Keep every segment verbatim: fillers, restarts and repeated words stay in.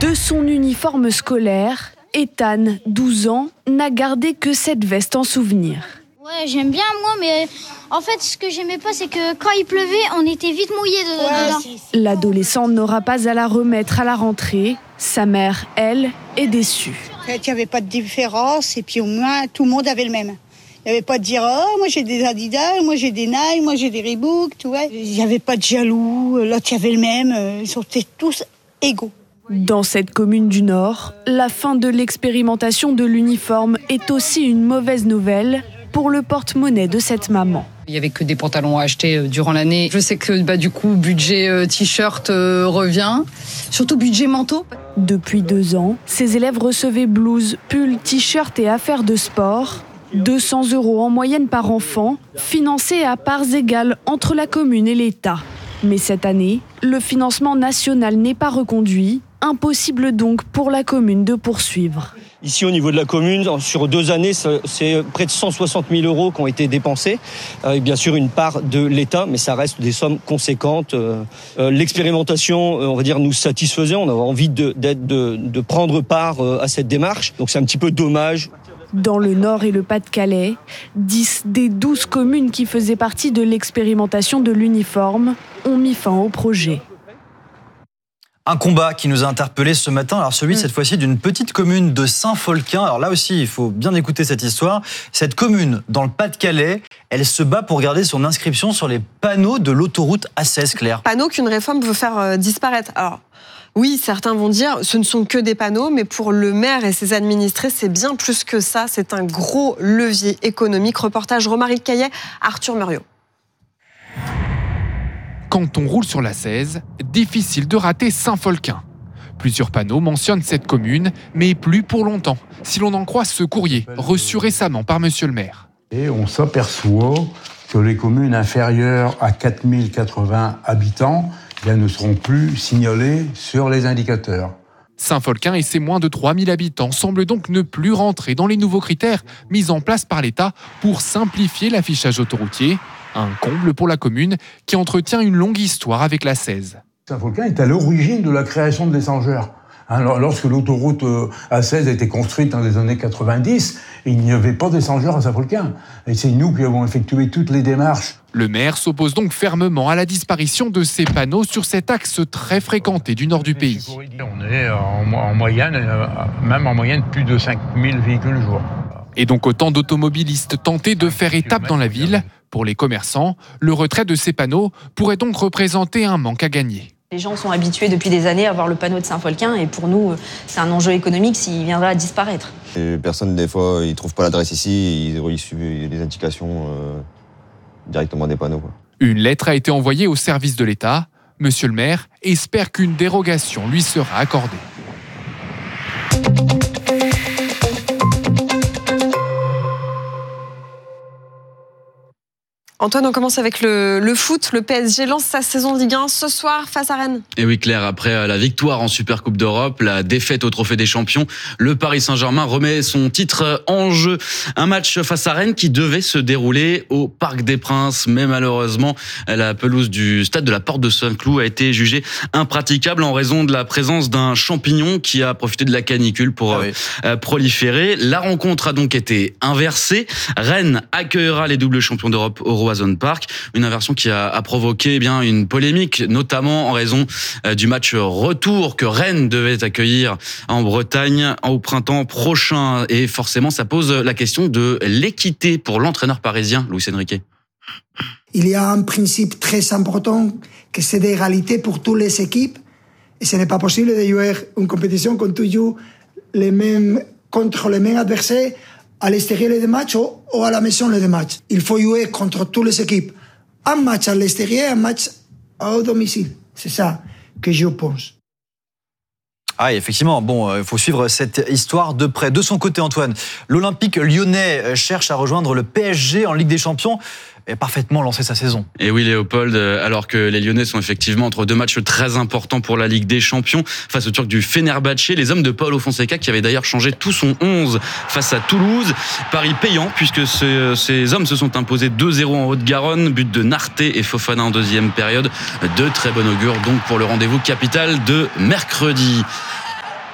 De son uniforme scolaire, Ethan, douze ans, n'a gardé que cette veste en souvenir. Ouais, j'aime bien moi, mais en fait, ce que j'aimais pas, c'est que quand il pleuvait, on était vite mouillés dedans. Ouais, L'adolescent n'aura pas à la remettre à la rentrée. Sa mère, elle, est déçue. En fait, il n'y avait pas de différence et puis au moins, tout le monde avait le même. Il n'y avait pas de dire « Oh, moi j'ai des Adidas, moi j'ai des Nike, moi j'ai des Reebok », tu vois. Il n'y avait pas de jaloux, l'autre il y avait le même. Ils étaient tous égaux. Dans cette commune du Nord, la fin de l'expérimentation de l'uniforme est aussi une mauvaise nouvelle pour le porte-monnaie de cette maman. Il n'y avait que des pantalons à acheter durant l'année. Je sais que bah, du coup, budget euh, t-shirt euh, revient, surtout budget manteau. Depuis deux ans, ces élèves recevaient blouses, pulls, t-shirts et affaires de sport. deux cents euros en moyenne par enfant, financés à parts égales entre la commune et l'État. Mais cette année, le financement national n'est pas reconduit. Impossible donc pour la commune de poursuivre. Ici, au niveau de la commune, sur deux années, c'est près de cent soixante mille euros qui ont été dépensés. Avec bien sûr une part de l'État, mais ça reste des sommes conséquentes. L'expérimentation, on va dire, nous satisfaisait. On avait envie de, d'être, de, de prendre part à cette démarche. Donc c'est un petit peu dommage. Dans le Nord et le Pas-de-Calais, dix des douze communes qui faisaient partie de l'expérimentation de l'uniforme ont mis fin au projet. Un combat qui nous a interpellés ce matin, alors celui cette fois-ci d'une petite commune de Saint-Folquin. Alors là aussi, il faut bien écouter cette histoire. Cette commune, dans le Pas-de-Calais, elle se bat pour garder son inscription sur les panneaux de l'autoroute A seize, Claire. Panneaux qu'une réforme veut faire euh, disparaître. Alors, oui, certains vont dire ce ne sont que des panneaux, mais pour le maire et ses administrés, c'est bien plus que ça. C'est un gros levier économique. Reportage Romaric Caillet, Arthur Muriot. Quand on roule sur l'A seize, difficile de rater Saint-Folquin. Plusieurs panneaux mentionnent cette commune, mais plus pour longtemps, si l'on en croit ce courrier reçu récemment par monsieur le maire. Et on s'aperçoit que les communes inférieures à quatre mille quatre-vingts habitants eh bien, ne seront plus signalées sur les indicateurs. Saint-Folquin et ses moins de trois mille habitants semblent donc ne plus rentrer dans les nouveaux critères mis en place par l'État pour simplifier l'affichage autoroutier. Un comble pour la commune qui entretient une longue histoire avec l'A seize. Saint-Folquin est à l'origine de la création de l'échangeur. Alors, lorsque l'autoroute A seize a été construite dans les années quatre-vingt-dix, il n'y avait pas d'échangeur à Saint-Folquin. Et c'est nous qui avons effectué toutes les démarches. Le maire s'oppose donc fermement à la disparition de ces panneaux sur cet axe très fréquenté du nord du pays. On est en moyenne, même en moyenne, plus de cinq mille véhicules jour. Et donc autant d'automobilistes tentés de faire étape dans la ville. Pour les commerçants, le retrait de ces panneaux pourrait donc représenter un manque à gagner. Les gens sont habitués depuis des années à voir le panneau de Saint-Folquin et pour nous, c'est un enjeu économique s'il viendrait à disparaître. Les personnes, des fois, ils ne trouvent pas l'adresse ici, ils suivent les indications euh, directement des panneaux, quoi. Une lettre a été envoyée au service de l'État. Monsieur le maire espère qu'une dérogation lui sera accordée. Antoine, on commence avec le, le foot. Le P S G lance sa saison Ligue un ce soir face à Rennes. Et oui, Claire, après la victoire en Supercoupe d'Europe, la défaite au Trophée des Champions, le Paris Saint-Germain remet son titre en jeu. Un match face à Rennes qui devait se dérouler au Parc des Princes, mais malheureusement, la pelouse du stade de la Porte de Saint-Cloud a été jugée impraticable en raison de la présence d'un champignon qui a profité de la canicule pour ah oui. proliférer. La rencontre a donc été inversée. Rennes accueillera les doubles champions d'Europe au Roazhon Park, une inversion qui a, a provoqué eh bien une polémique, notamment en raison euh, du match retour que Rennes devait accueillir en Bretagne au printemps prochain. Et forcément, ça pose la question de l'équité pour l'entraîneur parisien, Luis Enrique. Il y a un principe très important que c'est d'égalité pour toutes les équipes. Et ce n'est pas possible de jouer une compétition quand tu joues les mêmes, contre les mêmes adversaires à l'extérieur des matchs ou à la maison des matchs. Il faut jouer contre toutes les équipes. Un match à l'extérieur, un match au domicile. C'est ça que je pense. Ah, effectivement, bon, il faut suivre cette histoire de près. De son côté, Antoine, l'Olympique lyonnais cherche à rejoindre le P S G en Ligue des Champions et parfaitement lancé sa saison. Et oui, Léopold, alors que les Lyonnais sont effectivement entre deux matchs très importants pour la Ligue des Champions, face aux Turcs du Fenerbahçe, les hommes de Paulo Fonseca qui avaient d'ailleurs changé tout son onze face à Toulouse. Pari payant, puisque ce, ces hommes se sont imposés deux zéro en Haute-Garonne, but de Narté et Fofana en deuxième période. De très bon augure donc pour le rendez-vous capital de mercredi.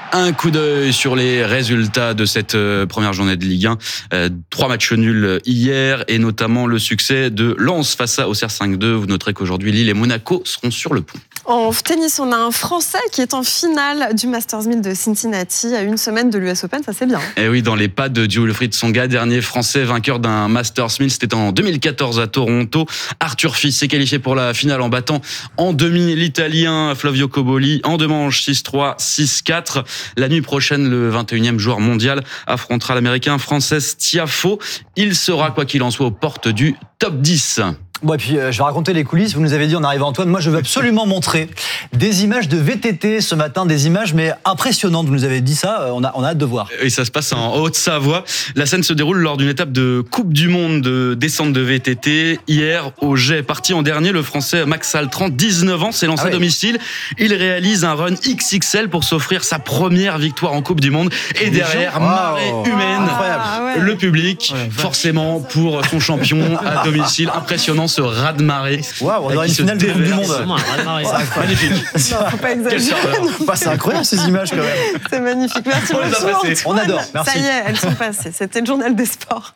Un coup d'œil sur les résultats de cette première journée de Ligue un. Euh, trois matchs nuls hier et notamment le succès de Lens face à Auxerre cinq deux. Vous noterez qu'aujourd'hui Lille et Monaco seront sur le pont. En tennis, on a un Français qui est en finale du Masters mille de Cincinnati à une semaine de l'U S Open, ça c'est bien. Et oui, dans les pas de Wilfried Tsonga, dernier Français vainqueur d'un Masters mille, c'était en deux mille quatorze à Toronto. Arthur Fils s'est qualifié pour la finale en battant en demi l'Italien Flavio Cobolli en deux manches six trois, six quatre. La nuit prochaine, le vingt et unième joueur mondial affrontera l'Américain Frances Tiafoe. Il sera, quoi qu'il en soit, aux portes du top dix. Bon, et puis euh, je vais raconter les coulisses. Vous nous avez dit en arrivant, Antoine, moi je veux absolument montrer des images de V T T ce matin, des images mais impressionnantes. Vous nous avez dit ça, euh, on a, on a hâte de voir. Et ça se passe en Haute-Savoie. La scène se déroule lors d'une étape de Coupe du Monde de descente de V T T. Hier, au jet parti en dernier, le Français Max Altran, dix-neuf ans, s'est lancé ah oui. à domicile. Il réalise un run X X L pour s'offrir sa première victoire en Coupe du Monde. Et derrière, wow. marée humaine, ah, ouais. le public, ouais, forcément pour son champion à domicile. Impressionnant. Ce raz-de-marée. Waouh, on aurait une finale de Coupe du Monde. C'est magnifique. Non, faut pas exagérer. Bah, c'est incroyable ces images quand même. C'est magnifique. Merci on, beaucoup, on adore. Merci. Ça y est, elles sont passées. C'était le journal des sports.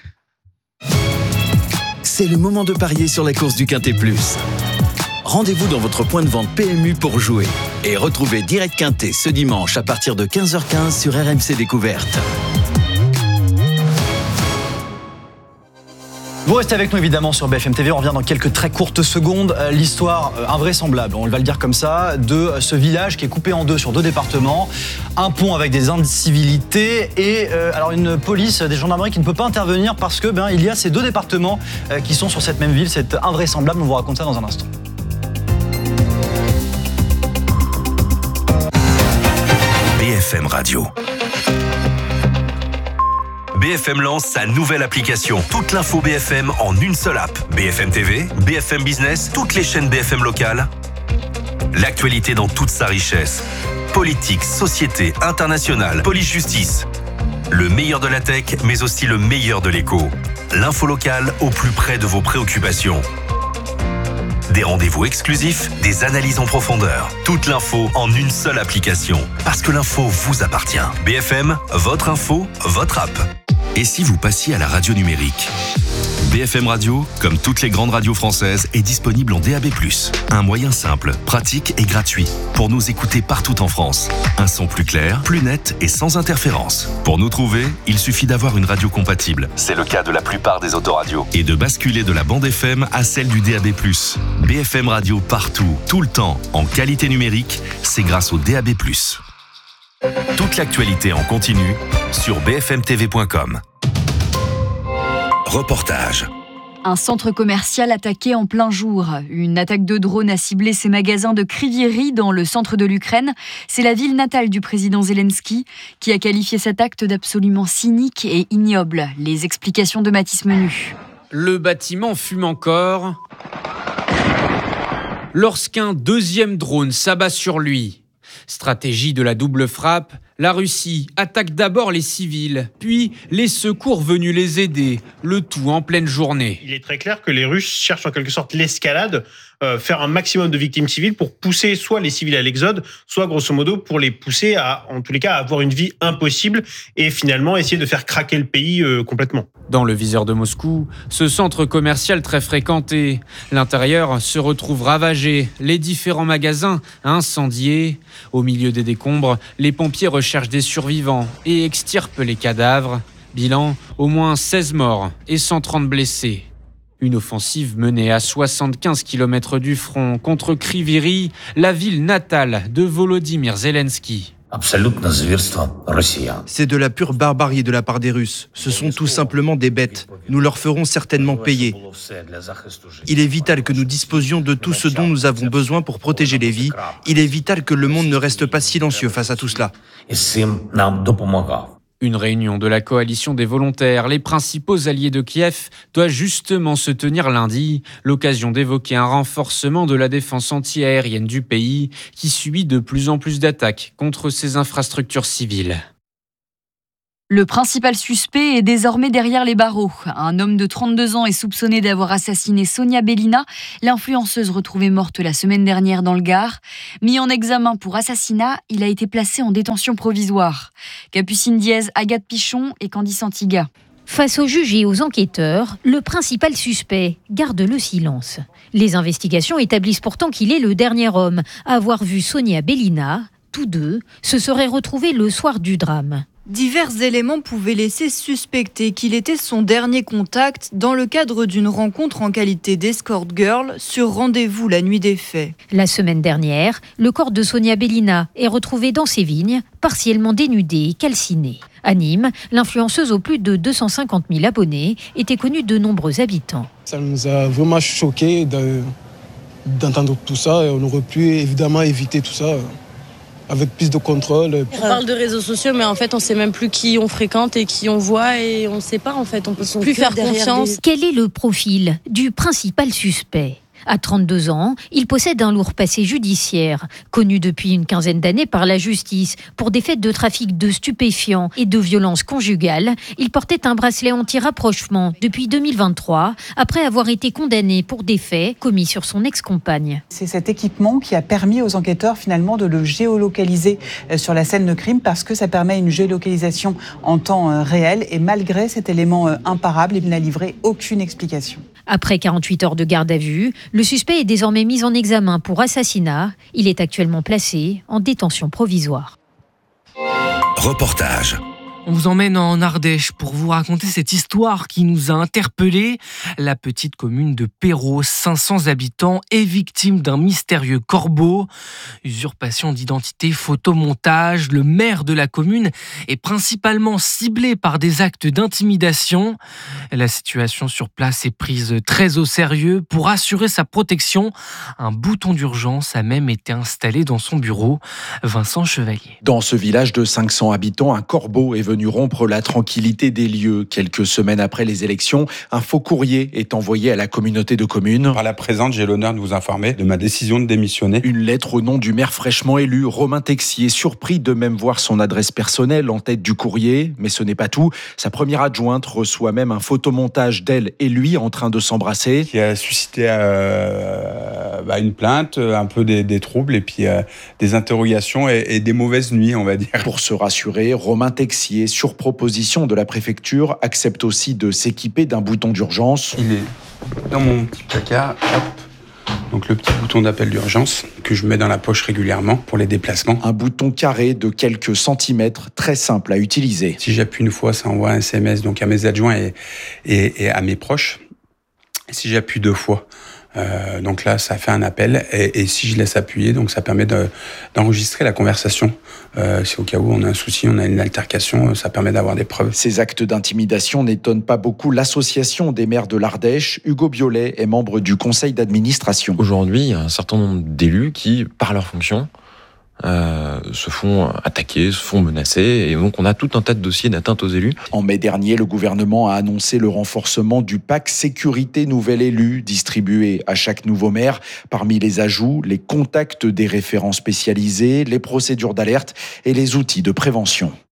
C'est le moment de parier sur la course du Quintet Plus. Rendez-vous dans votre point de vente P M U pour jouer. Et retrouvez Direct Quintet ce dimanche à partir de quinze heures quinze sur R M C Découverte. Vous restez avec nous évidemment sur B F M T V, on revient dans quelques très courtes secondes. Euh, l'histoire euh, invraisemblable, on va le dire comme ça, de euh, ce village qui est coupé en deux sur deux départements, un pont avec des incivilités et euh, alors une police, des gendarmeries qui ne peut pas intervenir parce que ben il y a ces deux départements euh, qui sont sur cette même ville. C'est invraisemblable, on vous raconte ça dans un instant. B F M Radio. B F M lance sa nouvelle application. Toute l'info B F M en une seule app. B F M T V, B F M Business, toutes les chaînes B F M locales. L'actualité dans toute sa richesse. Politique, société, internationale, police-justice. Le meilleur de la tech, mais aussi le meilleur de l'écho. L'info locale au plus près de vos préoccupations. Des rendez-vous exclusifs, des analyses en profondeur. Toute l'info en une seule application. Parce que l'info vous appartient. B F M, votre info, votre app. Et si vous passiez à la radio numérique ? B F M Radio, comme toutes les grandes radios françaises, est disponible en D A B plus. Un moyen simple, pratique et gratuit pour nous écouter partout en France. Un son plus clair, plus net et sans interférence. Pour nous trouver, il suffit d'avoir une radio compatible. C'est le cas de la plupart des autoradios. Et de basculer de la bande F M à celle du D A B plus. B F M Radio partout, tout le temps, en qualité numérique, c'est grâce au D A B plus. Toute l'actualité en continu sur b f m t v point com. Reportage. Un centre commercial attaqué en plein jour. Une attaque de drone a ciblé ses magasins de Kryvyi dans le centre de l'Ukraine. C'est la ville natale du président Zelensky qui a qualifié cet acte d'absolument cynique et ignoble. Les explications de Mathis Menu. Le bâtiment fume encore lorsqu'un deuxième drone s'abat sur lui. Stratégie de la double frappe, la Russie attaque d'abord les civils, puis les secours venus les aider, le tout en pleine journée. Il est très clair que les Russes cherchent en quelque sorte l'escalade, euh, faire un maximum de victimes civiles pour pousser soit les civils à l'exode, soit grosso modo pour les pousser à, en tous les cas, à avoir une vie impossible et finalement essayer de faire craquer le pays euh, complètement. Dans le viseur de Moscou, ce centre commercial très fréquenté. L'intérieur se retrouve ravagé, les différents magasins incendiés. Au milieu des décombres, les pompiers recherchent des survivants et extirpent les cadavres. Bilan, au moins seize morts et cent trente blessés. Une offensive menée à soixante-quinze kilomètres du front contre Kryvyi, la ville natale de Volodymyr Zelensky. C'est de la pure barbarie de la part des Russes. Ce sont tout simplement des bêtes. Nous leur ferons certainement payer. Il est vital que nous disposions de tout ce dont nous avons besoin pour protéger les vies. Il est vital que le monde ne reste pas silencieux face à tout cela. Une réunion de la coalition des volontaires, les principaux alliés de Kiev, doit justement se tenir lundi, l'occasion d'évoquer un renforcement de la défense anti-aérienne du pays qui subit de plus en plus d'attaques contre ses infrastructures civiles. Le principal suspect est désormais derrière les barreaux. Un homme de trente-deux ans est soupçonné d'avoir assassiné Sonia Bellina, l'influenceuse retrouvée morte la semaine dernière dans le Gard. Mis en examen pour assassinat, il a été placé en détention provisoire. Capucine Diez, Agathe Pichon et Candice Antiga. Face aux juges et aux enquêteurs, le principal suspect garde le silence. Les investigations établissent pourtant qu'il est le dernier homme à avoir vu Sonia Bellina. Tous deux se seraient retrouvés le soir du drame. Divers éléments pouvaient laisser suspecter qu'il était son dernier contact dans le cadre d'une rencontre en qualité d'escort girl sur rendez-vous la nuit des faits. La semaine dernière, le corps de Sonia Bellina est retrouvé dans ses vignes, partiellement dénudé et calciné. À Nîmes, l'influenceuse aux plus de deux cent cinquante mille abonnés était connue de nombreux habitants. Ça nous a vraiment choqués de, d'entendre tout ça et on aurait pu évidemment éviter tout ça avec plus de contrôle. On parle de réseaux sociaux, mais en fait, on ne sait même plus qui on fréquente et qui on voit et on ne sait pas en fait. On ne peut plus faire confiance. Des... Quel est le profil du principal suspect ? À trente-deux ans, il possède un lourd passé judiciaire, connu depuis une quinzaine d'années par la justice pour des faits de trafic de stupéfiants et de violences conjugales. Il portait un bracelet anti-rapprochement depuis deux mille vingt-trois, après avoir été condamné pour des faits commis sur son ex-compagne. C'est cet équipement qui a permis aux enquêteurs finalement de le géolocaliser sur la scène de crime parce que ça permet une géolocalisation en temps réel et malgré cet élément imparable, il n'a livré aucune explication. Après quarante-huit heures de garde à vue, le suspect est désormais mis en examen pour assassinat. Il est actuellement placé en détention provisoire. Reportage. On vous emmène en Ardèche pour vous raconter cette histoire qui nous a interpellés. La petite commune de Perros, cinq cents habitants, est victime d'un mystérieux corbeau. Usurpation d'identité, photomontage. Le maire de la commune est principalement ciblé par des actes d'intimidation. La situation sur place est prise très au sérieux. Pour assurer sa protection, un bouton d'urgence a même été installé dans son bureau. Vincent Chevalier. Dans ce village de cinq cents habitants, un corbeau est venu venu rompre la tranquillité des lieux. Quelques semaines après les élections, un faux courrier est envoyé à la communauté de communes. Par la présente, j'ai l'honneur de vous informer de ma décision de démissionner. Une lettre au nom du maire fraîchement élu, Romain Texier, surpris de même voir son adresse personnelle en tête du courrier. Mais ce n'est pas tout. Sa première adjointe reçoit même un photomontage d'elle et lui en train de s'embrasser. Qui a suscité euh, bah, une plainte, un peu des, des troubles et puis euh, des interrogations et, et des mauvaises nuits, on va dire. Pour se rassurer, Romain Texier, sur proposition de la préfecture, accepte aussi de s'équiper d'un bouton d'urgence. Il est dans mon petit placard, hop. Donc le petit bouton d'appel d'urgence que je mets dans la poche régulièrement pour les déplacements. Un bouton carré de quelques centimètres, très simple à utiliser. Si j'appuie une fois, ça envoie un S M S donc à mes adjoints et, et, et à mes proches. Si j'appuie deux fois, euh, donc là, ça fait un appel. Et, et si je laisse appuyer, donc ça permet de, d'enregistrer la conversation. Euh, si au cas où on a un souci, on a une altercation, ça permet d'avoir des preuves. Ces actes d'intimidation n'étonnent pas beaucoup l'association des maires de l'Ardèche. Hugo Biolay est membre du conseil d'administration. Aujourd'hui, il y a un certain nombre d'élus qui, par leur fonction, Euh, se font attaquer, se font menacer, et donc on a tout un tas de dossiers d'atteinte aux élus. En mai dernier, le gouvernement a annoncé le renforcement du pack sécurité nouvel élu, distribué à chaque nouveau maire. Parmi les ajouts, les contacts des référents spécialisés, les procédures d'alerte et les outils de prévention.